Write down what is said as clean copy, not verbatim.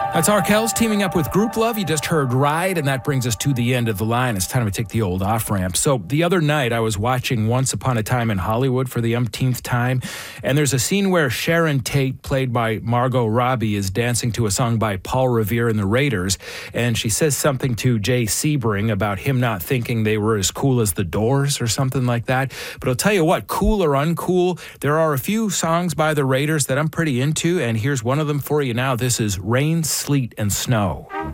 That's Arkells teaming up with Grouplove. You just heard Ride, and that brings us to the end of the line. It's time to take the old off-ramp. So the other night, I was watching Once Upon a Time in Hollywood for the umpteenth time, and there's a scene where Sharon Tate, played by Margot Robbie, is dancing to a song by Paul Revere and the Raiders, and she says something to Jay Sebring about him not thinking they were as cool as the Doors or something like that. But I'll tell you what, cool or uncool, there are a few songs by the Raiders that I'm pretty into, and here's one of them for you now. This is Rain, Sleet, and Snow.